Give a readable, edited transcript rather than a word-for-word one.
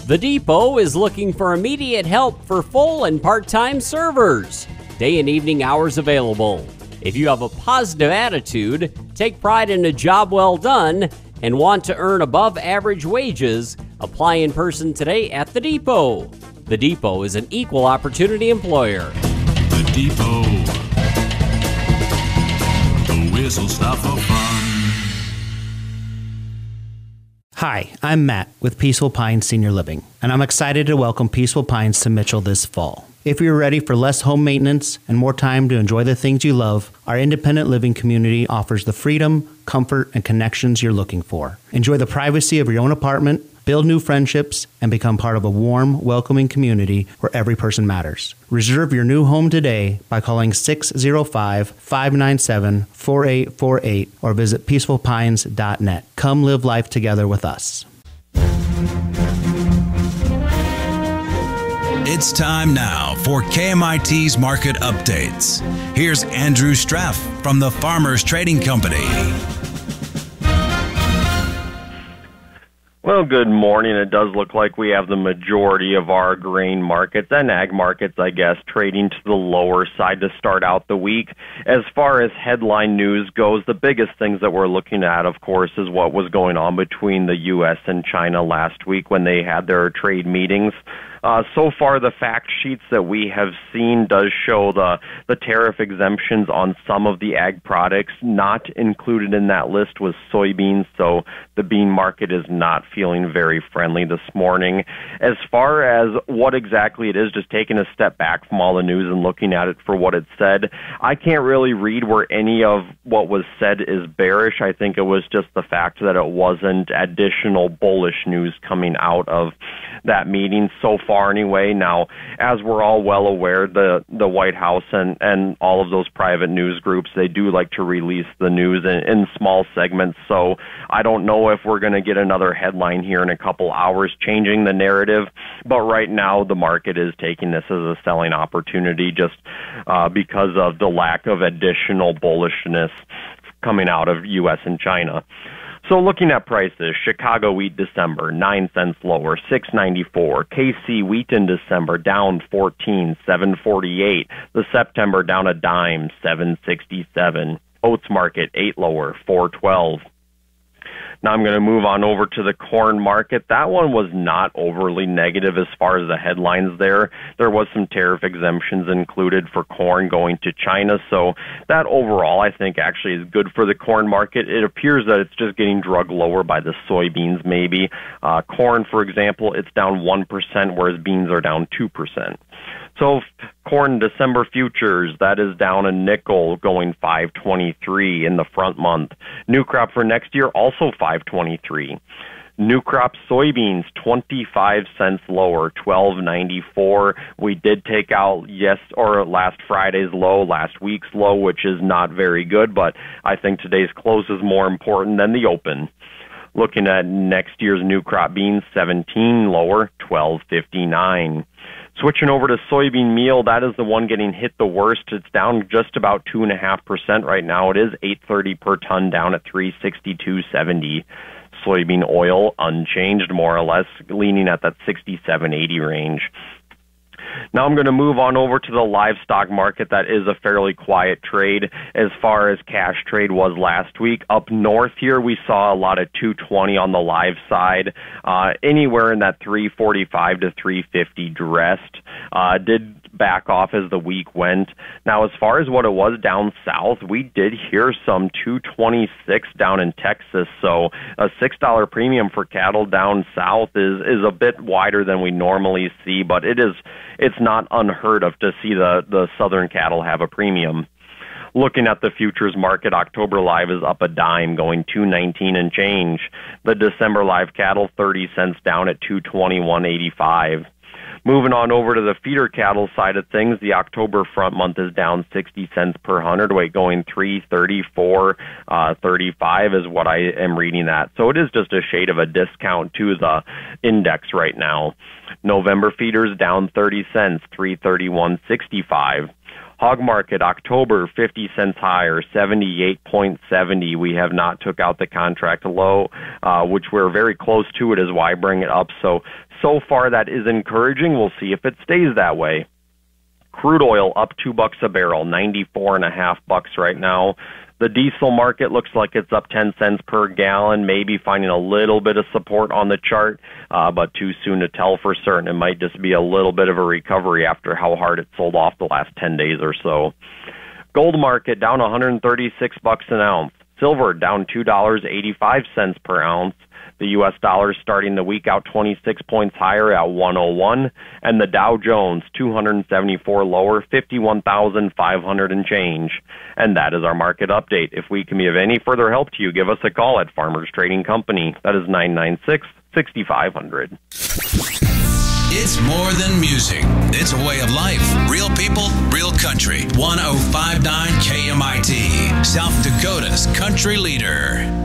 The Depot is looking for immediate help for full and part-time servers. Day and evening hours available. If you have a positive attitude, take pride in a job well done, and want to earn above average wages, apply in person today at The Depot. The Depot is an equal opportunity employer. The Depot. The whistle stop for fun. Hi, I'm Matt with Peaceful Pines Senior Living, and I'm excited to welcome Peaceful Pines to Mitchell this fall. If you're ready for less home maintenance and more time to enjoy the things you love, our independent living community offers the freedom, comfort, and connections you're looking for. Enjoy the privacy of your own apartment, build new friendships, and become part of a warm, welcoming community where every person matters. Reserve your new home today by calling 605-597-4848 or visit peacefulpines.net. Come live life together with us. It's time now for KMIT's Market Updates. Here's Andrew Straff from the Farmers Trading Company. Well, good morning. It does look like we have the majority of our grain markets and ag markets, I guess, trading to the lower side to start out the week. As far as headline news goes, the biggest things that we're looking at, of course, is what was going on between the U.S. and China last week when they had their trade meetings. So far, the fact sheets that we have seen does show the tariff exemptions on some of the ag products. Not included in that list was soybeans, so the bean market is not feeling very friendly this morning. As far as what exactly it is, just taking a step back from all the news and looking at it for what it said, I can't really read where any of what was said is bearish. I think it was just the fact that it wasn't additional bullish news coming out of that meeting so far anyway. Now, as we're all well aware, the White House and all of those private news groups, they do like to release the news in small segments, so I don't know if we're going to get another headline here in a couple hours changing the narrative, but right now the market is taking this as a selling opportunity just because of the lack of additional bullishness coming out of U.S. and China. So looking at prices, Chicago wheat December, 9 cents lower, $6.94. KC wheat in December, down 14, $7.48. The September down a dime, $7.67. Oats market, 8 lower, $4.12. Now I'm going to move on over to the corn market. That one was not overly negative as far as the headlines there. There was some tariff exemptions included for corn going to China, so that overall I think actually is good for the corn market. It appears that it's just getting drugged lower by the soybeans maybe. Corn, for example, it's down 1%, whereas beans are down 2%. So corn December futures, that is down a nickel, going $5.23 in the front month. New crop for next year, also $5.23. New crop soybeans, 25 cents lower, $12.94. We did take out last Friday's low, last week's low, which is not very good, but I think today's close is more important than the open. Looking at next year's new crop beans, 17 lower, $12.59. Switching over to soybean meal, that is the one getting hit the worst. It's down just about 2.5% right now. It is $8.30 per ton, down at $362.70. Soybean oil unchanged, more or less, leaning at that $67.80 range. Now I'm going to move on over to the livestock market. That is a fairly quiet trade as far as cash trade was last week. Up north here, we saw a lot of 220 on the live side, anywhere in that 345 to 350 dressed. Did back off as the week went. Now, as far as what it was down south, we did hear some 226 down in Texas, so a $6 premium for cattle down south is a bit wider than we normally see, but it's not unheard of to see the southern cattle have a premium. Looking at the futures market, October live is up a dime, going $2.19 and change. The December live cattle, 30 cents down at $221.85. Moving on over to the feeder cattle side of things, the October front month is down 60 cents per hundredweight, going $334.35 is what I am reading at. So it is just a shade of a discount to the index right now. November feeders down 30 cents, $331.65. Hog market, October, 50 cents higher, 78.70. We have not took out the contract low, which we're very close to it, is why I bring it up. So far that is encouraging. We'll see if it stays that way. Crude oil up $2 a barrel, 94.5 bucks right now. The diesel market looks like it's up 10 cents per gallon, maybe finding a little bit of support on the chart, but too soon to tell for certain. It might just be a little bit of a recovery after how hard it sold off the last 10 days or so. Gold market down 136 bucks an ounce. Silver down $2.85 per ounce. The U.S. dollar starting the week out 26 points higher at 101, and the Dow Jones 274 lower, 51,500 and change. And that is our market update. If we can be of any further help to you, give us a call at Farmers Trading Company. That is 996-6500. It's more than music. It's a way of life. Real people, real country. 105.9 KMIT, South Dakota's country leader.